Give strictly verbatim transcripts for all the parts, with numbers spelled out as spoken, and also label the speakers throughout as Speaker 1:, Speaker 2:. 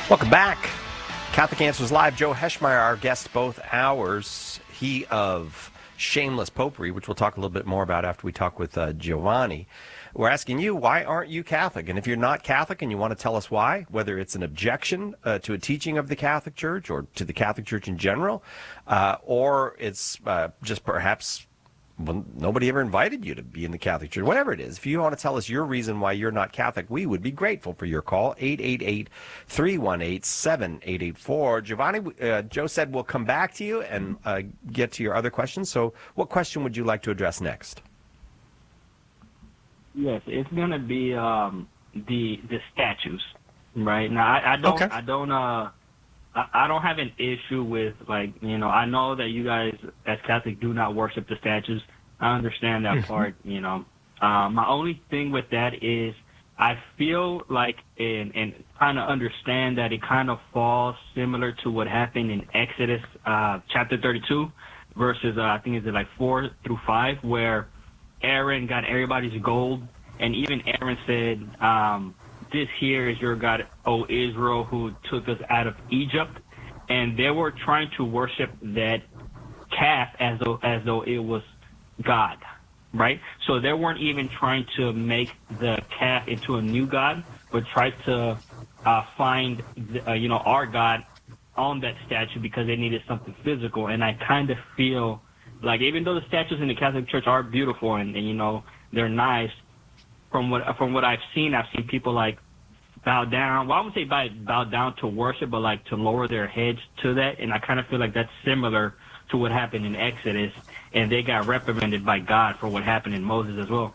Speaker 1: Welcome back. Catholic Answers Live. Joe Heschmeyer, our guest both hours. He of Shameless Popery, which we'll talk a little bit more about after we talk with uh, Giovanni. We're asking you, why aren't you Catholic? And if you're not Catholic and you want to tell us why, whether it's an objection uh, to a teaching of the Catholic Church or to the Catholic Church in general, uh, or it's uh, just perhaps well, nobody ever invited you to be in the Catholic Church, whatever it is. If you want to tell us your reason why you're not Catholic, we would be grateful for your call, eight eight eight, three one eight, seven eight eight four. Giovanni, uh, Joe said we'll come back to you and uh, get to your other questions. So what question would you like to address next?
Speaker 2: Yes, it's going to be um, the the statues, right? Now, I, I don't,
Speaker 1: Okay.
Speaker 2: I don't, uh, I, I don't have an issue with, like, you know, I know that you guys as Catholics do not worship the statues. I understand that part, you know. Uh, my only thing with that is I feel like, and, and kind of understand that it kind of falls similar to what happened in Exodus uh, chapter thirty-two, verses, uh, I think it's like four through five, where Aaron got everybody's gold, and even Aaron said, um, this here is your God, O Israel, who took us out of Egypt. And they were trying to worship that calf as though, as though it was God, right? So they weren't even trying to make the calf into a new God, but tried to uh, find, the, uh, you know, our God on that statue because they needed something physical. And I kind of feel like, even though the statues in the Catholic Church are beautiful and, and you know, they're nice, from what from what I've seen, I've seen people like bow down. Well, I wouldn't say bow, bow down to worship, but like to lower their heads to that. And I kind of feel like that's similar to what happened in Exodus, and they got reprimanded by God for what happened in Moses as well.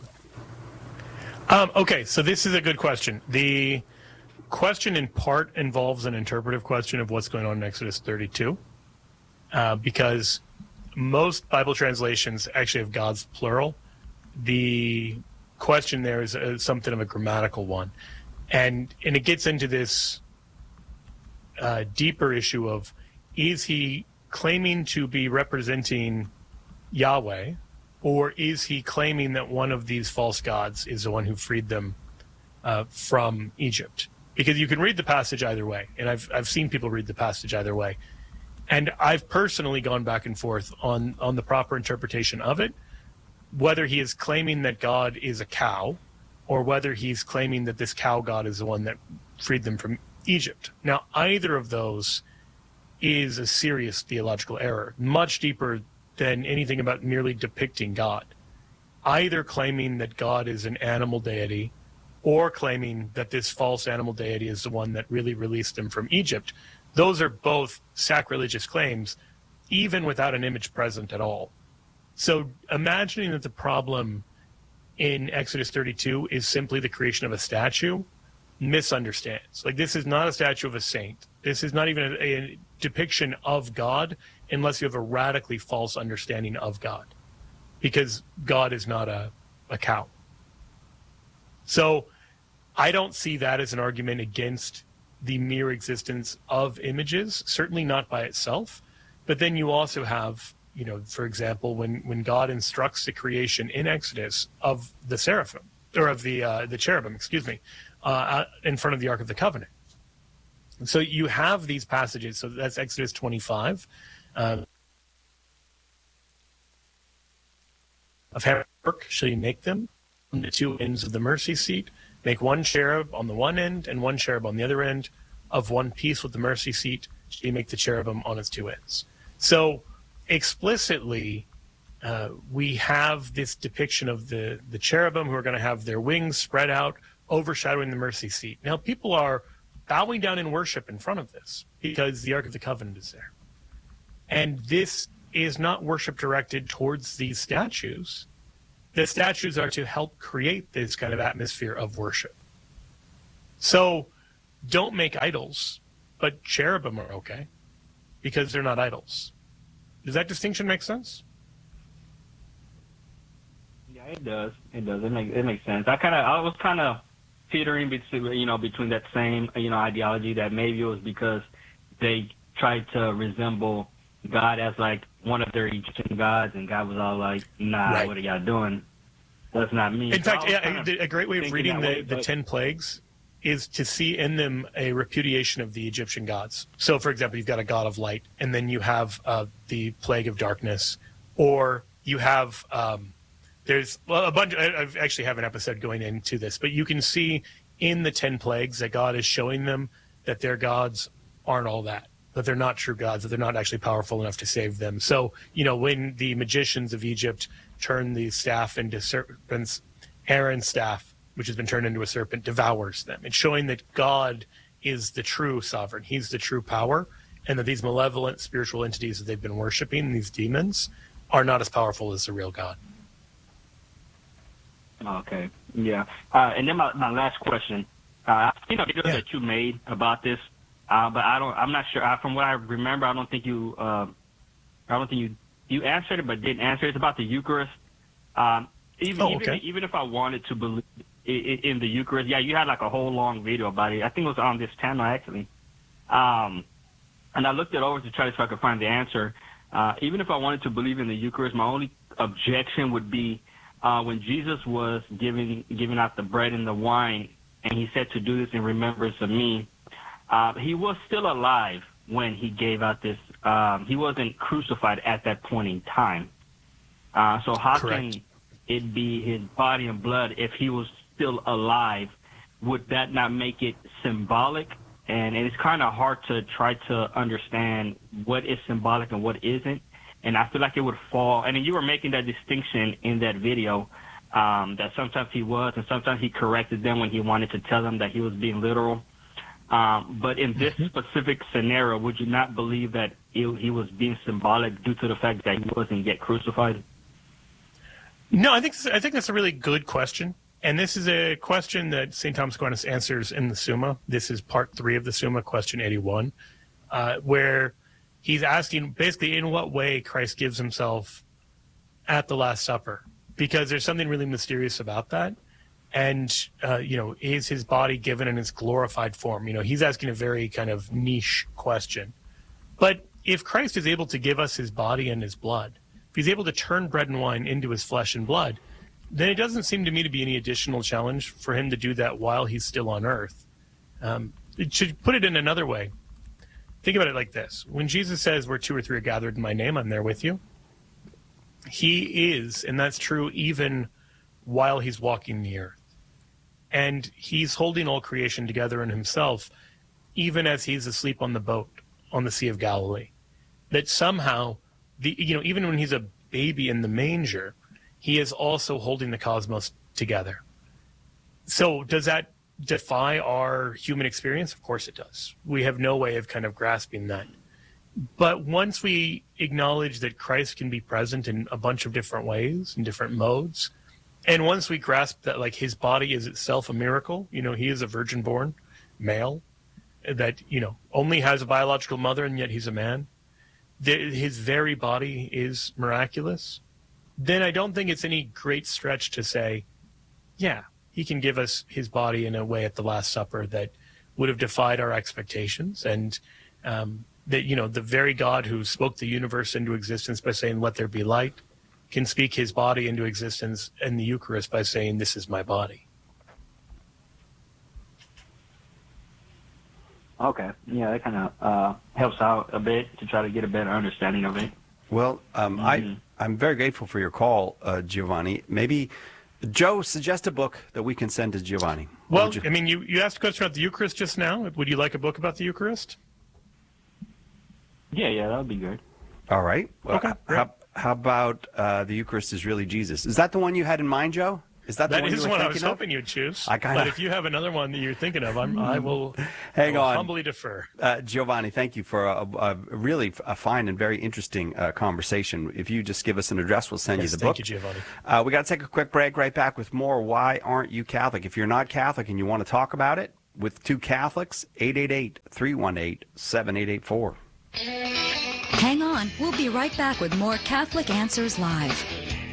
Speaker 3: Um, okay, so this is a good question. The question in part involves an interpretive question of what's going on in Exodus thirty-two, uh, because most Bible translations actually have God's plural. The question there is uh, something of a grammatical one. And and it gets into this uh, deeper issue of, is he claiming to be representing Yahweh, or is he claiming that one of these false gods is the one who freed them uh, from Egypt? Because you can read the passage either way, and I've I've seen people read the passage either way. And I've personally gone back and forth on, on the proper interpretation of it, whether he is claiming that God is a cow, or whether he's claiming that this cow god is the one that freed them from Egypt. Now, either of those is a serious theological error, much deeper than anything about merely depicting God. Either claiming that God is an animal deity, or claiming that this false animal deity is the one that really released them from Egypt. Those are both sacrilegious claims, even without an image present at all. So imagining that the problem in Exodus thirty-two is simply the creation of a statue misunderstands. Like, this is not a statue of a saint. This is not even a, a depiction of God unless you have a radically false understanding of God, because God is not a, a cow. So I don't see that as an argument against the mere existence of images, certainly not by itself. But then you also have, you know, for example, when, when God instructs the creation in Exodus of the seraphim, or of the uh, the cherubim, excuse me, uh, in front of the Ark of the Covenant. So you have these passages. So that's Exodus twenty-five. Uh, of Aaron shall you make them on the two ends of the mercy seat. Make one cherub on the one end and one cherub on the other end. Of one piece with the mercy seat, shall you make the cherubim on its two ends. So explicitly, uh, we have this depiction of the, the cherubim who are going to have their wings spread out, overshadowing the mercy seat. Now, people are bowing down in worship in front of this because the Ark of the Covenant is there. And this is not worship directed towards these statues. The statues are to help create this kind of atmosphere of worship. So don't make idols, but cherubim are okay because they're not idols. Does that distinction make sense?
Speaker 2: Yeah, it does. It does. It makes it makes sense. I kind of I was kind of teetering between you know between that same you know ideology that maybe it was because they tried to resemble God as like one of their Egyptian gods, and God was all like, "Nah,
Speaker 3: right.
Speaker 2: What are y'all doing? That's not me."
Speaker 3: In
Speaker 2: so
Speaker 3: fact, yeah, a great way of reading the,
Speaker 2: way,
Speaker 3: the
Speaker 2: but...
Speaker 3: ten plagues is to see in them a repudiation of the Egyptian gods. So, for example, you've got a god of light, and then you have uh, the plague of darkness, or you have um, there's well, a bunch. I I've actually have an episode going into this, but you can see in the ten plagues that God is showing them that their gods aren't all that, that they're not true gods, that they're not actually powerful enough to save them. So, you know, when the magicians of Egypt turn the staff into serpents, Aaron's staff, which has been turned into a serpent, devours them. It's showing that God is the true sovereign. He's the true power, and that these malevolent spiritual entities that they've been worshiping, these demons, are not as powerful as the real God.
Speaker 2: Okay, yeah. Uh, and then my, my last question. Uh, you know, videos
Speaker 3: yeah.
Speaker 2: that you made about this, uh, but I don't. I'm not sure. Uh, from what I remember, I don't think you. Uh, I don't think you. You answered it, but didn't answer. It's about the Eucharist. Um, even
Speaker 3: oh, okay.
Speaker 2: even even if I wanted to believe in, in the Eucharist, yeah, you had like a whole long video about it. I think it was on this channel actually. Um, and I looked it over to try to see if I could find the answer. Uh, even if I wanted to believe in the Eucharist, my only objection would be uh, when Jesus was giving giving out the bread and the wine, and he said to do this in remembrance of me. Uh, he was still alive when he gave out this. Um, he wasn't crucified at that point in time. Uh, so how
Speaker 3: Correct.
Speaker 2: can it be his body and blood if he was still alive? Would that not make it symbolic? And, and it's kind of hard to try to understand what is symbolic and what isn't. And I feel like it would fall. And you were making that distinction in that video, um, that sometimes he was and sometimes he corrected them when he wanted to tell them that he was being literal. Um, but in this
Speaker 3: mm-hmm.
Speaker 2: specific scenario, would you not believe that he, he was being symbolic due to the fact that he wasn't yet crucified?
Speaker 3: No, I think I think that's a really good question. And this is a question that Saint Thomas Aquinas answers in the Summa. This is part three of the Summa, question eighty-one, uh, where he's asking basically in what way Christ gives himself at the Last Supper, because there's something really mysterious about that. And, uh, you know, is his body given in its glorified form? You know, he's asking a very kind of niche question. But if Christ is able to give us his body and his blood, if he's able to turn bread and wine into his flesh and blood, then it doesn't seem to me to be any additional challenge for him to do that while he's still on earth. Um, it should put it in another way. Think about it like this. When Jesus says, where two or three are gathered in my name, I'm there with you. He is, and that's true even while he's walking the earth. And he's holding all creation together in himself, even as he's asleep on the boat on the Sea of Galilee. That somehow, the you know, even when he's a baby in the manger, he is also holding the cosmos together. So does that defy our human experience? Of course it does. We have no way of kind of grasping that. But once we acknowledge that Christ can be present in a bunch of different ways, in different modes, and once we grasp that, like, his body is itself a miracle, you know, he is a virgin-born male that, you know, only has a biological mother, and yet he's a man, that his very body is miraculous, then I don't think it's any great stretch to say, yeah, he can give us his body in a way at the Last Supper that would have defied our expectations, and um, that, you know, the very God who spoke the universe into existence by saying, let there be light, can speak his body into existence in the Eucharist by saying, this is my body.
Speaker 2: Okay. Yeah, that kind of uh, helps out a bit to try to get a better understanding of it.
Speaker 1: Well, um, mm-hmm. I, I'm very grateful for your call, uh, Giovanni. Maybe, Joe, suggest a book that we can send to Giovanni.
Speaker 3: What well, you... I mean, you, you asked a question about the Eucharist just now. Would you like a book about the Eucharist?
Speaker 2: Yeah, yeah, that would be good.
Speaker 1: All right. Well,
Speaker 3: okay.
Speaker 1: How, how about uh, the Eucharist is really Jesus? Is that the one you had in mind, Joe? Is that the
Speaker 3: that
Speaker 1: one
Speaker 3: is
Speaker 1: you were
Speaker 3: one I
Speaker 1: thinking
Speaker 3: was
Speaker 1: of?
Speaker 3: hoping you'd choose.
Speaker 1: I kinda...
Speaker 3: But if you have another one that you're thinking of, I'm, I will,
Speaker 1: Hang
Speaker 3: I will
Speaker 1: on.
Speaker 3: humbly defer.
Speaker 1: Uh, Giovanni, thank you for a, a really a fine and very interesting uh, conversation. If you just give us an address, we'll send
Speaker 3: yes,
Speaker 1: you the
Speaker 3: thank
Speaker 1: book.
Speaker 3: Thank you, Giovanni.
Speaker 1: Uh, we got to take a quick break. Right back with more. Why aren't you Catholic? If you're not Catholic and you want to talk about it with two Catholics, eight eight eight, three one eight, seven eight eight four.
Speaker 4: Hang on. We'll be right back with more Catholic Answers Live.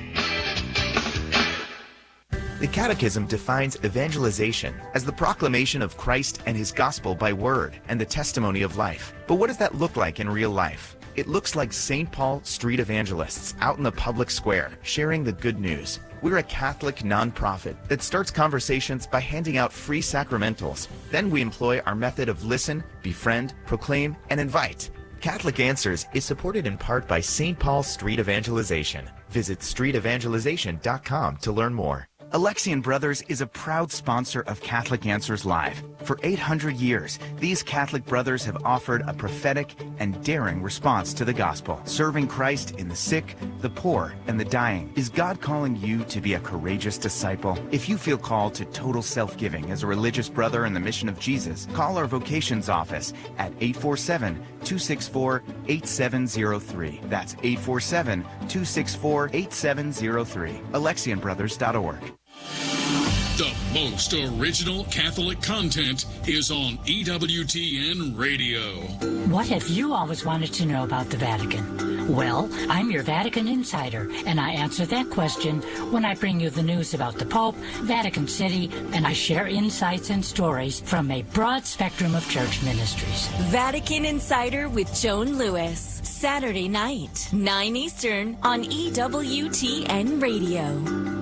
Speaker 5: The Catechism defines evangelization as the proclamation of Christ and his gospel by word and the testimony of life. But what does that look like in real life? It looks like Saint Paul Street Evangelists out in the public square, sharing the good news. We're a Catholic nonprofit that starts conversations by handing out free sacramentals. Then we employ our method of listen, befriend, proclaim, and invite. Catholic Answers is supported in part by Saint Paul Street Evangelization. Visit street evangelization dot com to learn more. Alexian Brothers is a proud sponsor of Catholic Answers Live. For eight hundred years, these Catholic brothers have offered a prophetic and daring response to the gospel, serving Christ in the sick, the poor, and the dying. Is God calling you to be a courageous disciple? If you feel called to total self-giving as a religious brother in the mission of Jesus, call our vocations office at eight four seven, two six four, eight seven zero three. That's eight four seven, two six four, eight seven zero three. Alexian Brothers dot org.
Speaker 6: The most original Catholic content is on E W T N Radio.
Speaker 7: What have you always wanted to know about the Vatican? Well, I'm your Vatican insider, and I answer that question when I bring you the news about the Pope, Vatican City, and I share insights and stories from a broad spectrum of church ministries.
Speaker 8: Vatican Insider with Joan Lewis, Saturday night, nine Eastern on E W T N Radio.